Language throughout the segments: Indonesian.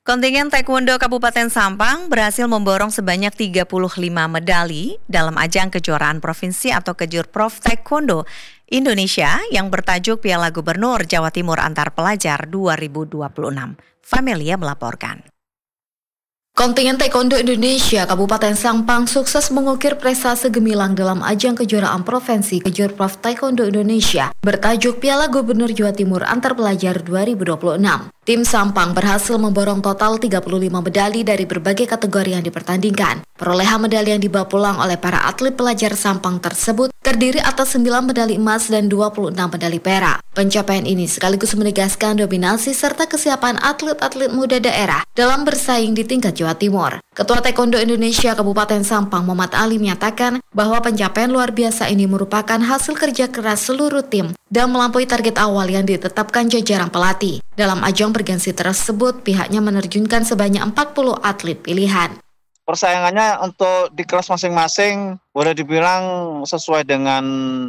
Kontingen Taekwondo Kabupaten Sampang berhasil memborong sebanyak 35 medali dalam ajang kejuaraan provinsi atau Kejurprov Taekwondo Indonesia yang bertajuk Piala Gubernur Jawa Timur Antar Pelajar 2026. Familia melaporkan. Kontingen Taekwondo Indonesia Kabupaten Sampang sukses mengukir prestasi gemilang dalam ajang kejuaraan provinsi Kejurprov Taekwondo Indonesia bertajuk Piala Gubernur Jawa Timur Antar Pelajar 2026. Tim Sampang berhasil memborong total 35 medali dari berbagai kategori yang dipertandingkan. Perolehan medali yang dibawa pulang oleh para atlet pelajar Sampang tersebut terdiri atas 9 medali emas dan 26 medali perak. Pencapaian ini sekaligus menegaskan dominasi serta kesiapan atlet-atlet muda daerah dalam bersaing di tingkat Jawa Timur. Ketua Taekwondo Indonesia Kabupaten Sampang Muhammad Ali menyatakan bahwa pencapaian luar biasa ini merupakan hasil kerja keras seluruh tim dan melampaui target awal yang ditetapkan jajaran pelatih. Dalam ajang bergensi tersebut, pihaknya menerjunkan sebanyak 40 atlet pilihan. Persaingannya untuk di kelas masing-masing boleh dibilang sesuai dengan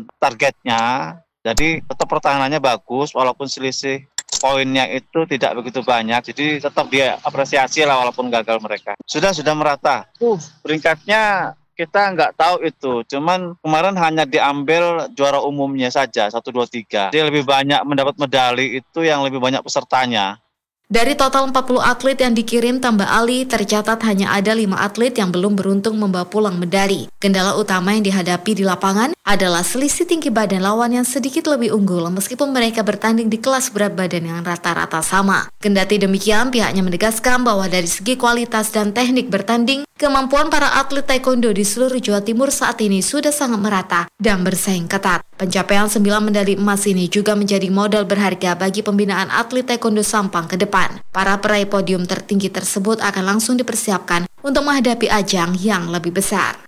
targetnya. Jadi tetap pertahanannya bagus walaupun selisih poinnya itu tidak begitu banyak. Jadi tetap dia apresiasi lah walaupun gagal mereka. Sudah merata. Peringkatnya kita nggak tahu itu. Cuman kemarin hanya diambil juara umumnya saja 1, 2, 3. Jadi lebih banyak mendapat medali itu yang lebih banyak pesertanya. Dari total 40 atlet yang dikirim, tambah Ali, tercatat hanya ada 5 atlet yang belum beruntung membawa pulang medali. Kendala utama yang dihadapi di lapangan adalah selisih tinggi badan lawan yang sedikit lebih unggul meskipun mereka bertanding di kelas berat badan yang rata-rata sama. Kendati demikian, pihaknya menegaskan bahwa dari segi kualitas dan teknik bertanding, kemampuan para atlet taekwondo di seluruh Jawa Timur saat ini sudah sangat merata dan bersaing ketat. Pencapaian 9 medali emas ini juga menjadi modal berharga bagi pembinaan atlet taekwondo Sampang ke depan. Para peraih podium tertinggi tersebut akan langsung dipersiapkan untuk menghadapi ajang yang lebih besar.